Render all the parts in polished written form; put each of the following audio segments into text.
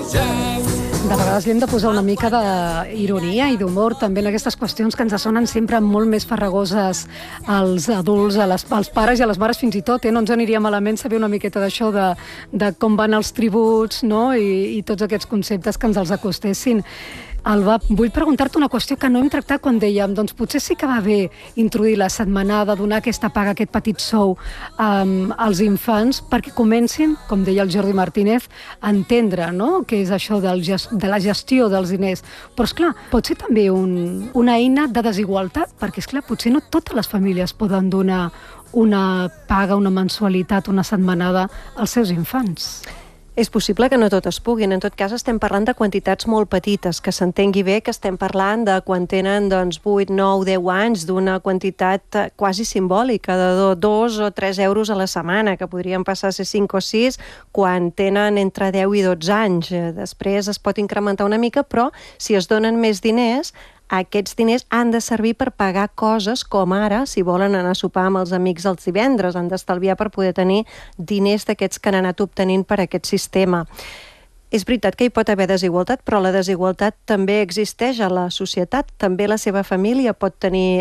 De vegades li hem de posar una mica d'ironia i d'humor també en aquestes qüestions que ens sonen sempre molt més farragoses als adults, als pares i a les mares fins i tot. No ens aniria malament saber una miqueta d'això, de com van els tributs, no? I tots aquests conceptes que ens els acostessin. Alba, vull preguntar-te una qüestió que no hem tractat quan dèiem, doncs potser sí que va bé introduir la setmanada, donar aquesta paga, aquest petit sou als infants perquè comencin, com deia el Jordi Martínez, a entendre, no?, què és això de la gestió dels diners. Però, esclar, pot ser també una eina de desigualtat, perquè, esclar, potser no totes les famílies poden donar una paga, una mensualitat, una setmanada als seus infants. És possible que no totes puguin. En tot cas, estem parlant de quantitats molt petites, que s'entengui bé que estem parlant de quan tenen 8, 9, 10 anys, d'una quantitat quasi simbòlica, de 2 o 3 euros a la setmana, que podrien passar a ser 5 o 6 quan tenen entre 10 i 12 anys. Després es pot incrementar una mica, però si es donen més diners, aquests diners han de servir per pagar coses com ara, si volen anar a sopar amb els amics els divendres, han d'estalviar per poder tenir diners d'aquests que han anat obtenint per aquest sistema. És veritat que hi pot haver desigualtat, però la desigualtat també existeix a la societat. També la seva família pot tenir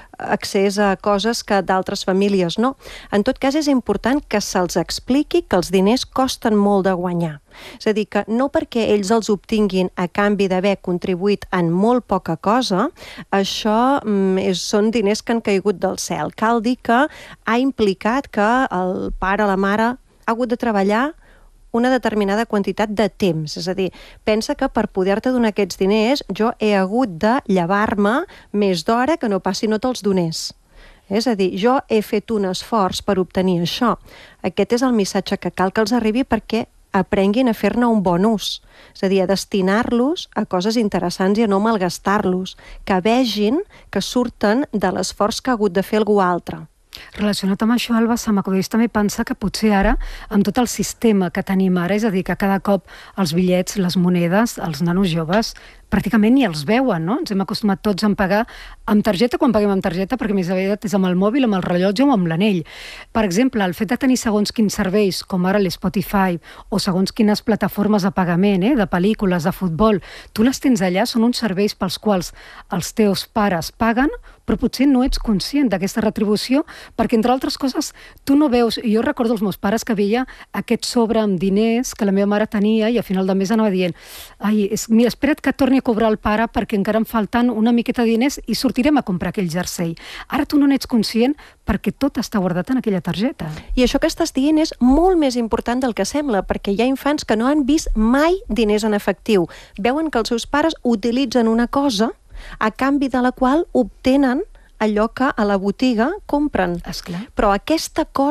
accés a coses que d'altres famílies no. En tot cas, és important que se'ls expliqui que els diners costen molt de guanyar. És a dir, que no perquè ells els obtinguin a canvi d'haver contribuït en molt poca cosa, això són diners que han caigut del cel. Cal dir que ha implicat que el pare o la mare ha hagut de treballar una determinada quantitat de temps. És a dir, pensa que per poder-te donar aquests diners jo he hagut de llevar-me més d'hora que no pas si no te'ls donés. És a dir, jo he fet un esforç per obtenir això. Aquest és el missatge que cal que els arribi perquè aprenguin a fer-ne un bon ús. És a dir, a destinar-los a coses interessants i a no malgastar-los. Que vegin que surten de l'esforç que ha hagut de fer algú altre. Relacionat amb això, Alba, se m'acudeix també pensar que potser ara, amb tot el sistema que tenim ara, és a dir, que cada cop els bitllets, les monedes, els nanos joves, pràcticament ni els veuen, no? Ens hem acostumat tots a pagar amb targeta quan paguem amb targeta, perquè més aviat és amb el mòbil, amb el rellotge o amb l'anell. Per exemple, el fet de tenir segons quins serveis, com ara l'Spotify, o segons quines plataformes de pagament, de pel·lícules, de futbol, tu les tens allà, són uns serveis pels quals els teus pares paguen, però potser no ets conscient d'aquesta retribució, perquè, entre altres coses, tu no veus... Jo recordo els meus pares que veia aquest sobre amb diners que la meva mare tenia i a final de mes anava dient mira, espera't que torni a cobrar el pare perquè encara em falten una miqueta de diners i sortirem a comprar aquell jersei. Ara tu no n'ets conscient perquè tot està guardat en aquella targeta. I això que estàs dient és molt més important del que sembla, perquè hi ha infants que no han vist mai diners en efectiu. Veuen que els seus pares utilitzen una cosa a canvi de la qual obtenen allò que a la botiga compren. Esclar. Però aquesta cosa